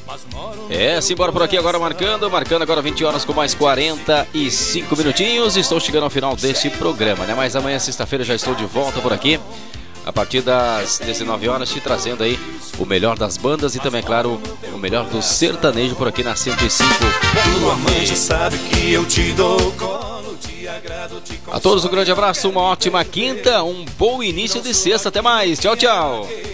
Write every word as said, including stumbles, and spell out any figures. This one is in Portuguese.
É, simbora por aqui agora marcando, marcando agora vinte horas com mais quarenta e cinco minutinhos. Estou chegando ao final deste programa, né? Mas amanhã, sexta-feira, já estou de volta por aqui, a partir das dezenove horas, te trazendo aí o melhor das bandas e também, claro, o melhor do sertanejo por aqui na cento e cinco ponto nove. A todos um grande abraço, uma ótima quinta, um bom início de sexta, até mais, tchau, tchau.